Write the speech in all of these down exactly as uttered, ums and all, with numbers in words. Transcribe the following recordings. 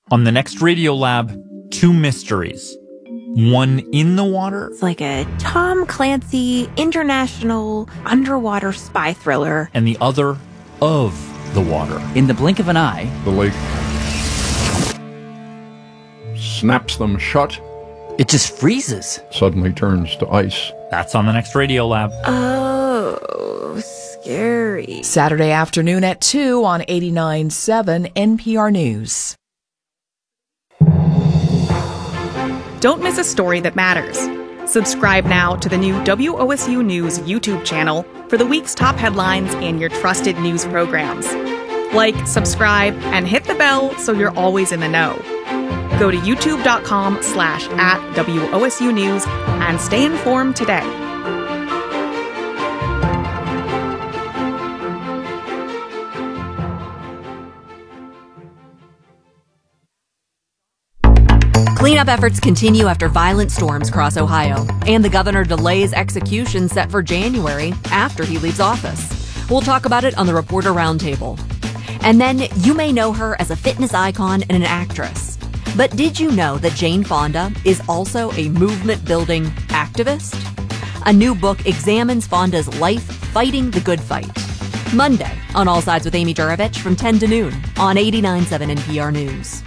On the next Radiolab, two mysteries. One in the water. It's like a Tom Clancy international underwater spy thriller. And the other of the water. In the blink of an eye, the lake snaps them shut. It just freezes. Suddenly turns to ice. That's on the next Radiolab. Oh, scary. Saturday afternoon at two on eighty-nine point seven N P R News. Don't miss a story that matters. Subscribe now to the new W O S U News YouTube channel for the week's top headlines and your trusted news programs. Like, subscribe, and hit the bell so you're always in the know. Go to youtube.com slash at WOSU News and stay informed today. Cleanup efforts continue after violent storms cross Ohio, and the governor delays execution set for January after he leaves office. We'll talk about it on the Reporter Roundtable. And then you may know her as a fitness icon and an actress. But did you know that Jane Fonda is also a movement-building activist? A new book examines Fonda's life fighting the good fight. Monday on All Sides with Amy Juravich from ten to noon on eighty-nine point seven N P R News.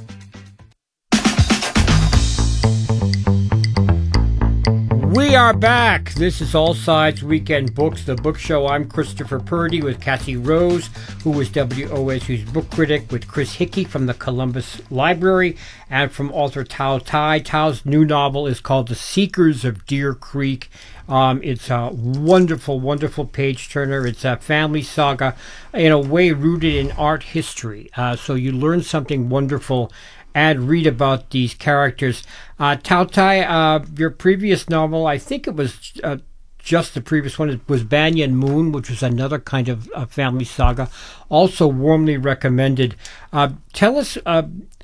We are back. This is All Sides Weekend Books, the book show. I'm Christopher Purdy with Cassie Rose, who is W O S U's book critic, with Chris Hickey from the Columbus Library, and from author Tao Tai. Tao's new novel is called The Seekers of Deer Creek. Um, it's a wonderful, wonderful page-turner. It's a family saga, in a way rooted in art history. Uh, so you learn something wonderful and read about these characters. Uh, Tao Tai, uh, your previous novel, I think it was uh, just the previous one, it was Banyan Moon, which was another kind of uh, family saga, also warmly recommended. Uh, tell us, uh,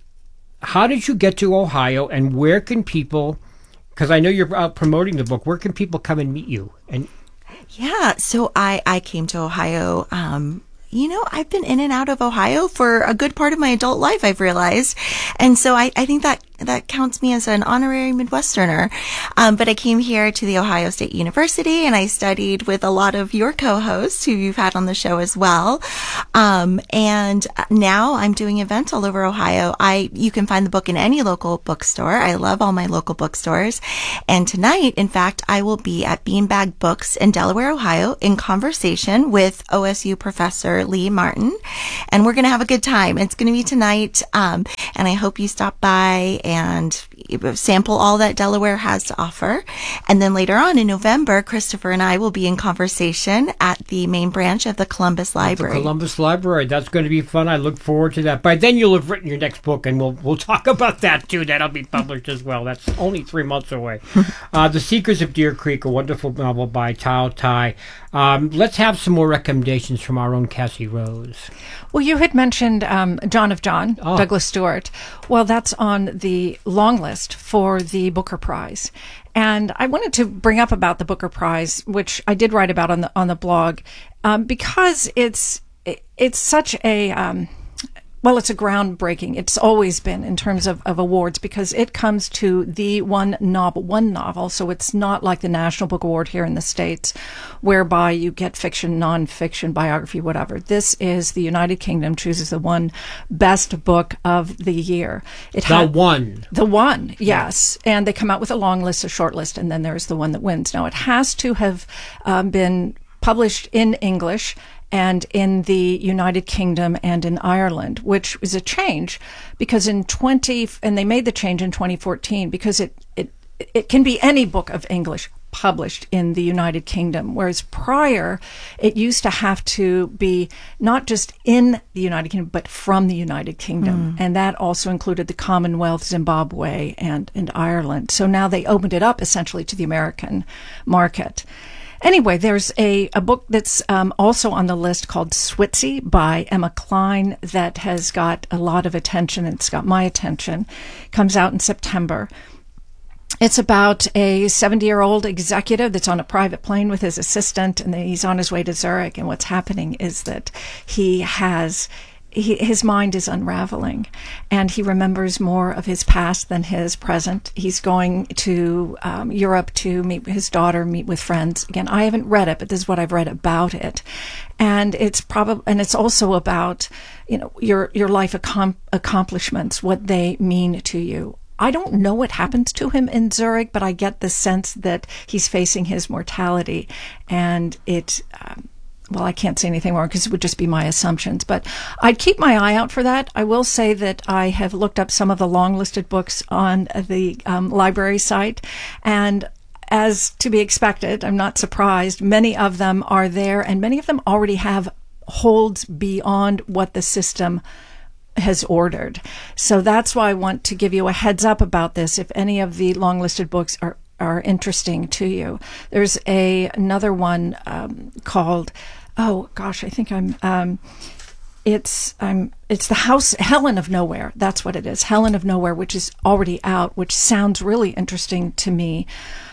how did you get to Ohio, and where can people, because I know you're out promoting the book, where can people come and meet you? And Yeah, so I, I came to Ohio, um, you know, I've been in and out of Ohio for a good part of my adult life, I've realized. And so I, I think that that counts me as an honorary Midwesterner. Um, but I came here to the Ohio State University, and I studied with a lot of your co-hosts who you've had on the show as well. Um, and now I'm doing events all over Ohio. I, you can find the book in any local bookstore. I love all my local bookstores. And tonight, in fact, I will be at Beanbag Books in Delaware, Ohio, in conversation with O S U professor Lee Martin. And we're going to have a good time. It's going to be tonight. Um, and I hope you stop by and sample all that Delaware has to offer. And then later on in November, Christopher and I will be in conversation at the main branch of the Columbus Library. The Columbus Library. That's going to be fun. I look forward to that. By then you'll have written your next book, and we'll we'll talk about that too. That'll be published as well. That's only three months away. uh, The Seekers of Deer Creek, a wonderful novel by Tao Tai. Um, let's have some more recommendations from our own Cassie Rose. Well, you had mentioned um, John of John, oh. Douglas Stewart. Well, that's on the long list for the Booker Prize. And I wanted to bring up about the Booker Prize, which I did write about on the on the blog, um, because it's it, it's such a um, well, it's a groundbreaking. It's always been in terms of, of awards, because it comes to the one novel, one novel. So it's not like the National Book Award here in the States, whereby you get fiction, nonfiction, biography, whatever. This is the United Kingdom chooses the one best book of the year. It the had, one. The one, yes. Yeah. And they come out with a long list, a short list, and then there's the one that wins. Now, it has to have um, been published in English and in the United Kingdom and in Ireland, which is a change, because in twenty and they made the change in twenty fourteen, because it it it can be any book of English published in the United Kingdom, whereas prior it used to have to be not just in the United Kingdom but from the United Kingdom, mm. and that also included the Commonwealth, Zimbabwe, and and Ireland. So now they opened it up essentially to the American market. Anyway, there's a, a book that's um, also on the list called Switzy by Emma Klein that has got a lot of attention. It's got my attention. Comes out in September. It's about a seventy-year-old executive that's on a private plane with his assistant, and he's on his way to Zurich. And what's happening is that he has he, his mind is unraveling, and he remembers more of his past than his present. He's going to um, Europe to meet his daughter, meet with friends. Again, I haven't read it, but this is what I've read about it, and it's probably and it's also about you know your your life accom- accomplishments, what they mean to you. I don't know what happens to him in Zurich, but I get the sense that he's facing his mortality, and it. Um, Well, I can't say anything more because it would just be my assumptions, but I'd keep my eye out for that. I will say that I have looked up some of the long listed books on the um, library site, and as to be expected, I'm not surprised, many of them are there, and many of them already have holds beyond what the system has ordered. So that's why I want to give you a heads up about this if any of the long listed books are are interesting to you. There's a another one um, called, oh gosh, I think I'm, um, it's I'm it's the House Helen of Nowhere. That's what it is, Helen of Nowhere, which is already out, which sounds really interesting to me.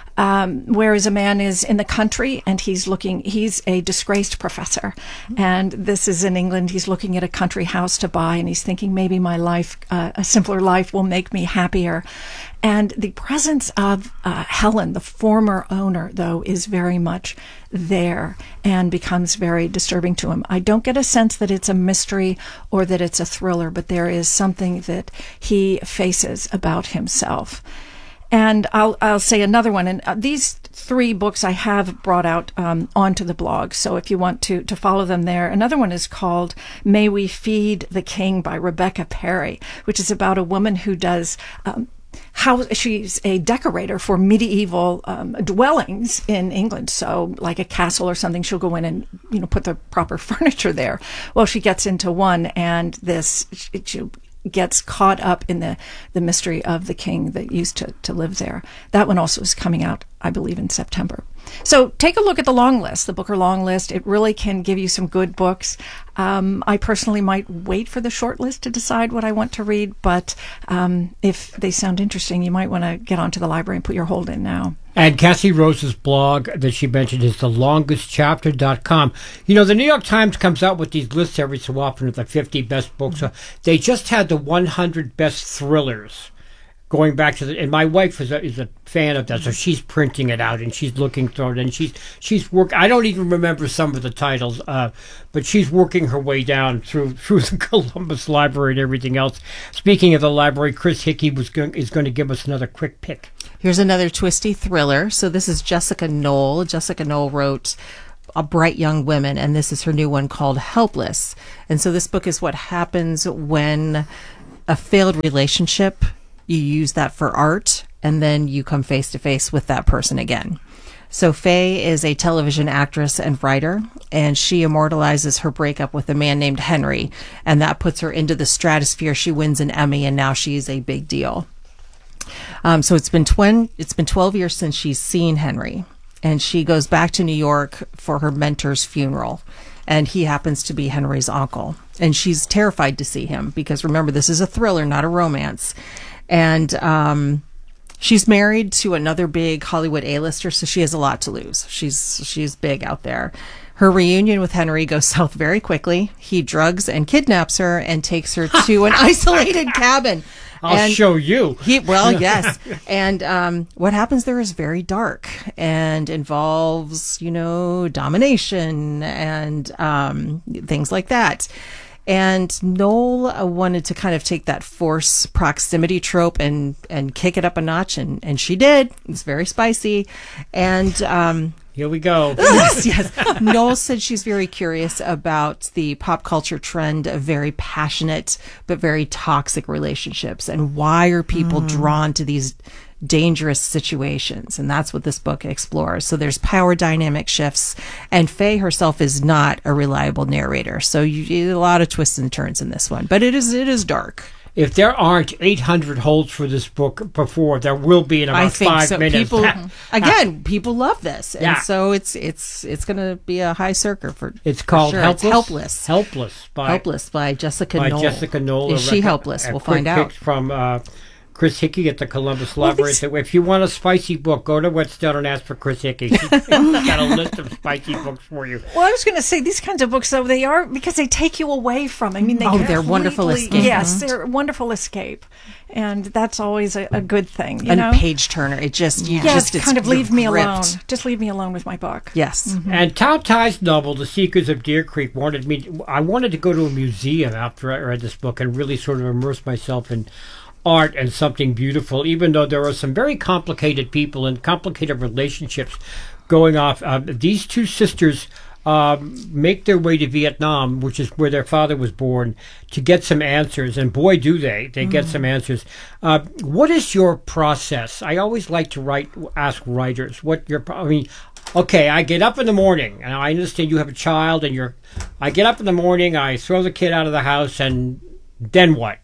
Um, whereas a man is in the country and he's looking, he's a disgraced professor, and this is in England. He's looking at a country house to buy, and he's thinking maybe my life, uh, a simpler life, will make me happier. And the presence of uh, Helen, the former owner, though, is very much there and becomes very disturbing to him. I don't get a sense that it's a mystery or that it's a thriller, but there is something that he faces about himself. And I'll I'll say another one. And uh, these three books I have brought out um, onto the blog. So if you want to to follow them there. Another one is called May We Feed the King by Rebecca Perry, which is about a woman who does um, how she's a decorator for medieval um, dwellings in England. So like a castle or something, she'll go in and, you know, put the proper furniture there. Well, she gets into one, and this she, gets caught up in the, the mystery of the king that used to, to live there. That one also is coming out, I believe, in September. So take a look at the long list, the Booker long list. It really can give you some good books. Um, I personally might wait for the short list to decide what I want to read, but um, if they sound interesting, you might want to get onto the library and put your hold in now. And Cassie Rose's blog that she mentioned is the longest chapter dot com. You know, the New York Times comes out with these lists every so often of the fifty best books. Mm-hmm. They just had the one hundred best thrillers. Going back to the, and my wife is a, is a fan of that, so she's printing it out and she's looking through it, and she's she's work. I don't even remember some of the titles, uh, but she's working her way down through through the Columbus Library and everything else. Speaking of the library, Chris Hickey was going, is going to give us another quick pick. Here's another twisty thriller. So this is Jessica Knoll. Jessica Knoll wrote A Bright Young Women, and this is her new one called Helpless. And so this book is what happens when a failed relationship, you use that for art, and then you come face to face with that person again. So Faye is a television actress and writer, and she immortalizes her breakup with a man named Henry, and that puts her into the stratosphere. She wins an Emmy, and now she's a big deal. Um, so it's been twen- it's been twelve years since she's seen Henry, and she goes back to New York for her mentor's funeral, and he happens to be Henry's uncle. And she's terrified to see him because, remember, this is a thriller, not a romance. And um, she's married to another big Hollywood A-lister, so she has a lot to lose. She's she's big out there. Her reunion with Henry goes south very quickly. He drugs and kidnaps her and takes her to an isolated cabin. I'll and show you. He, well, yes. And um, what happens there is very dark and involves, you know, domination and um, things like that. And Knoll uh, wanted to kind of take that force proximity trope and, and kick it up a notch, and, and she did. It's very spicy. And um, here we go. yes, yes. Knoll said she's very curious about the pop culture trend of very passionate but very toxic relationships, and why are people mm. drawn to these dangerous situations, and that's what this book explores. So there's power dynamic shifts, and Faye herself is not a reliable narrator, so you, a lot of twists and turns in this one, but it is it is dark. If there aren't eight hundred holds for this book before, there will be in about I think five so. minutes. People, again, people love this, and yeah. so it's it's it's going to be a high circuit for. It's called for sure. Helpless. It's Helpless. Helpless by Helpless by Jessica by Knoll. Jessica Knoll. Is she helpless? A We'll quick find out. pick from uh, Chris Hickey at the Columbus Well, Library. these- So if you want a spicy book, go to Whetstone and ask for Chris Hickey. She's got a list of spicy books for you. Well, I was going to say these kinds of books, though, they are because they take you away from. I mean, they Oh, they're wonderful completely- escape. Yes, Mhm. they're a wonderful escape, and that's always a, a good thing. You And know? page turner. It just, you yes, just, it's, kind of you're leave me gripped. alone. Just leave me alone with my book. Yes. And Tao Tai's novel, The Seekers of Deer Creek, wanted me. I wanted to go to a museum after I read this book and really sort of immerse myself in art and something beautiful, even though there are some very complicated people and complicated relationships going off. Uh, these two sisters um, make their way to Vietnam, which is where their father was born, to get some answers. And boy, do they. They get some answers. Uh, what is your process? I always like to write, ask writers what your, pro- I mean, okay, I get up in the morning, and I understand you have a child, and you're, I get up in the morning, I throw the kid out of the house, and then what?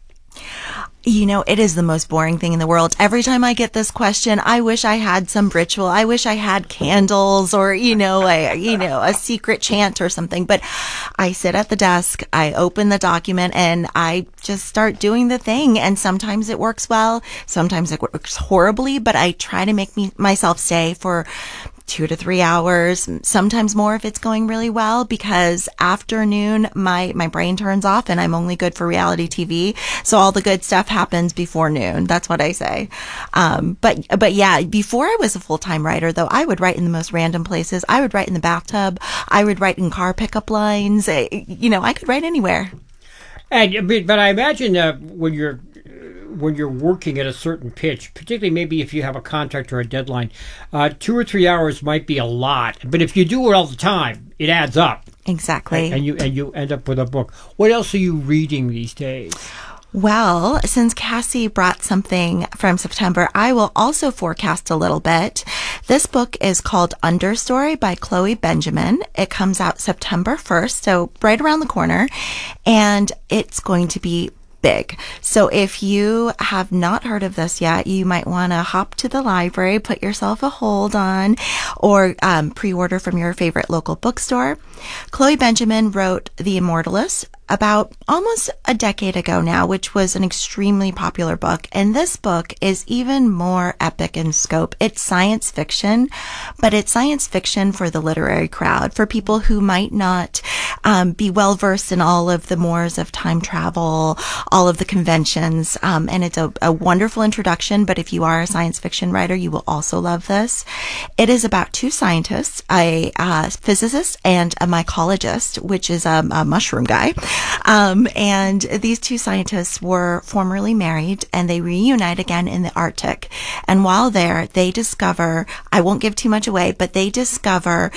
You know, it is the most boring thing in the world. Every time I get this question, I wish I had some ritual. I wish I had candles or, you know, a, you know, a secret chant or something. But I sit at the desk, I open the document, and I just start doing the thing. And sometimes it works well. Sometimes it works horribly, but I try to make me, myself stay for two to three hours, sometimes more if it's going really well, because afternoon, my, my brain turns off and I'm only good for reality T V. So all the good stuff happens before noon. That's what I say. Um, but, but yeah, before I was a full-time writer, though, I would write in the most random places. I would write in the bathtub. I would write in car pickup lines. I, you know, I could write anywhere. And, but, but I imagine uh, when you're, when you're working at a certain pitch, particularly maybe if you have a contract or a deadline, uh, two or three hours might be a lot. But if you do it all the time, it adds up. Exactly. And, and you and you end up with a book. What else are you reading these days? Well, since Cassie brought something from September, I will also forecast a little bit. This book is called Understory by Chloe Benjamin. It comes out September first, so right around the corner, and it's going to be big. So if you have not heard of this yet, you might want to hop to the library, put yourself a hold on, or um, pre-order from your favorite local bookstore. Chloe Benjamin wrote The Immortalist about almost a decade ago now, which was an extremely popular book. And this book is even more epic in scope. It's science fiction, but it's science fiction for the literary crowd, for people who might not um, be well versed in all of the mores of time travel, all of the conventions. Um, and it's a, a wonderful introduction, but if you are a science fiction writer, you will also love this. It is about two scientists, a uh, physicist and a mycologist, which is a, a mushroom guy. Um, and these two scientists were formerly married, and they reunite again in the Arctic. And while there, they discover, I won't give too much away, but they discover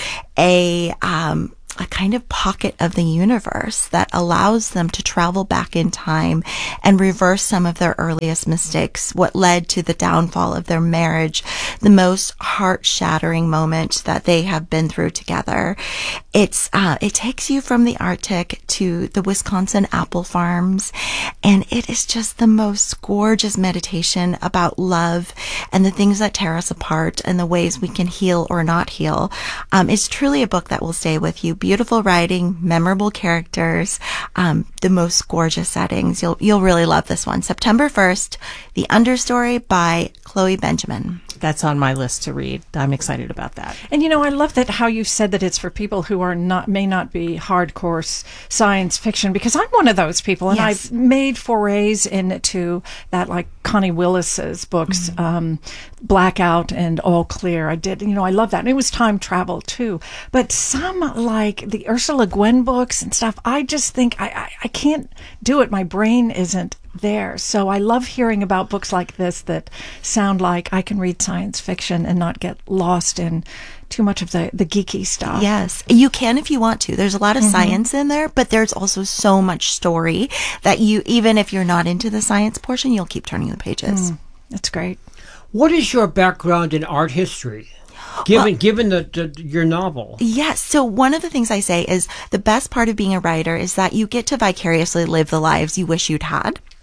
a, um, a kind of pocket of the universe that allows them to travel back in time and reverse some of their earliest mistakes, what led to the downfall of their marriage, the most heart-shattering moment that they have been through together. It's, uh, it takes you from the Arctic to the Wisconsin apple farms, and it is just the most gorgeous meditation about love and the things that tear us apart and the ways we can heal or not heal. Um, it's truly a book that will stay with you. Beautiful writing, memorable characters, um, the most gorgeous settings. You'll you'll really love this one. September first, The Understory by Chloe Benjamin. That's on my list to read. I'm excited about that. And you know, I love that how you said that it's for people who are not, may not be hardcore s- science fiction, because I'm one of those people, and Yes. I've made forays into that, like Connie Willis's books, Mm-hmm. um, Blackout and All Clear. I did, you know, I love that. And it was time travel too. But some like the Ursula Gwen books and stuff, I just think I, I, I can't do it. My brain isn't there. So I love hearing about books like this that sound like I can read science fiction and not get lost in too much of the, the geeky stuff. Yes, you can if you want to. There's a lot of mm-hmm. science in there, but there's also so much story that you, even if you're not into the science portion, you'll keep turning the pages. Mm, that's great. What is your background in art history? Given Well, given the, the your novel. Yes. So one of the things I say is the best part of being a writer is that you get to vicariously live the lives you wish you'd had.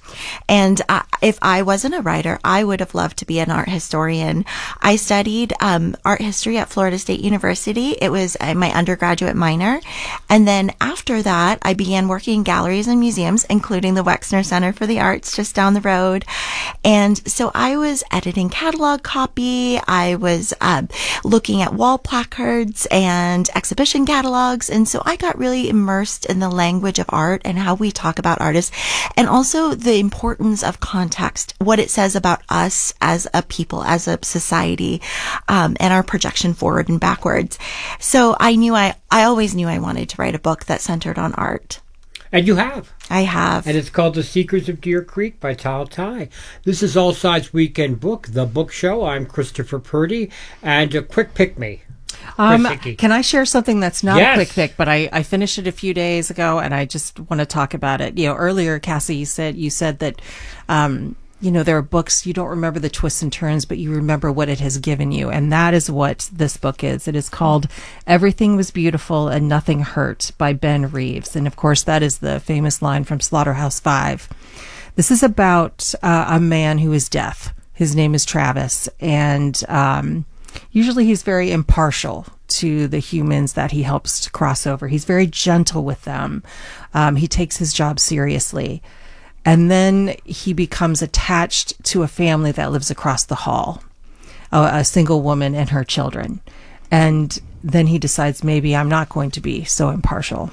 And uh, if I wasn't a writer, I would have loved to be an art historian. I studied um, art history at Florida State University. It was uh, my undergraduate minor. And then after that, I began working in galleries and museums, including the Wexner Center for the Arts just down the road. And so I was editing catalog copy. I was uh, looking at wall placards and exhibition catalogs. And so I got really immersed in the language of art and how we talk about artists, and also the importance of context, what it says about us as a people, as a society, um, and our projection forward and backwards. So I knew I, I always knew I wanted to write a book that centered on art. And you have. I have. And it's called The Secrets of Deer Creek by Tal Tai. This is All Sides Weekend Book, The Book Show. I'm Christopher Purdy. And a quick pick me. Um, can I share something that's not yes. a quick pick, but I, I finished it a few days ago and I just want to talk about it. You know, earlier, Cassie, you said, you said that, um, you know, there are books, you don't remember the twists and turns, but you remember what it has given you. And that is what this book is. It is called Everything Was Beautiful and Nothing Hurt by Ben Reeves. And of course, that is the famous line from Slaughterhouse Five. This is about uh, a man who is deaf. His name is Travis. And, um, usually he's very impartial to the humans that he helps to cross over. He's very gentle with them. Um, he takes his job seriously. And then he becomes attached to a family that lives across the hall, a, a single woman and her children. And then he decides, maybe I'm not going to be so impartial.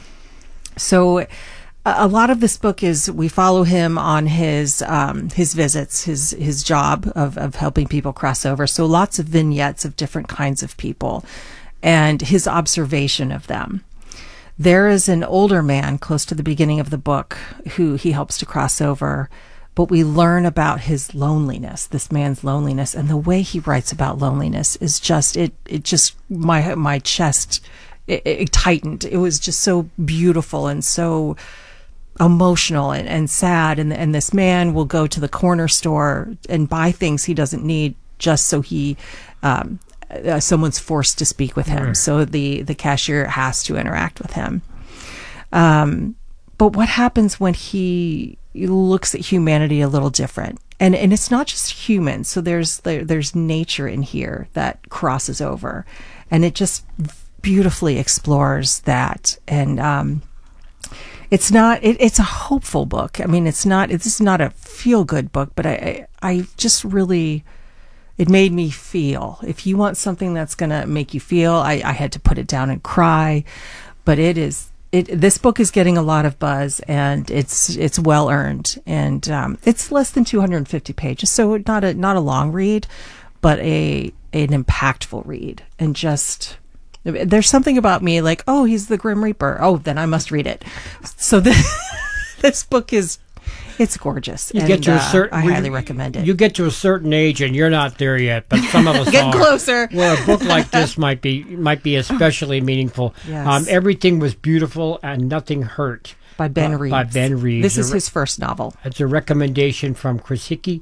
So a lot of this book is, we follow him on his um, his visits, his his job of, of helping people cross over. So lots of vignettes of different kinds of people and his observation of them. There is an older man close to the beginning of the book who he helps to cross over, but we learn about his loneliness, this man's loneliness, and the way he writes about loneliness is just, it, it just, my, my chest, it, it tightened. It was just so beautiful and so emotional and, and sad. And, and this man will go to the corner store and buy things he doesn't need just so he, um, uh, someone's forced to speak with him. Mm. So the, the cashier has to interact with him. Um, but what happens when he looks at humanity a little different? And, and it's not just humans. So there's, there, there's nature in here that crosses over, and it just beautifully explores that. And, um, It's not, it, it's a hopeful book. I mean, it's not, this is not a feel-good book, but I, I, I just really, it made me feel. If you want something that's going to make you feel, I, I had to put it down and cry. But it is, it, this book is getting a lot of buzz, and it's, it's well earned. And, um, it's less than two hundred fifty pages. So not a, not a long read, but a, an impactful read. And just, there's something about me like, oh, he's the Grim Reaper. Oh, then I must read it. So this, this book is, it's gorgeous. You and, get to a uh, certain, I highly recommend it. You get to a certain age, and you're not there yet, but some of us get are. closer. Where a book like this might be might be especially meaningful. Yes. Um, Everything Was Beautiful and Nothing Hurt. By Ben uh, Reeves. By Ben Reeves. This is re- his first novel. It's a recommendation from Chris Hickey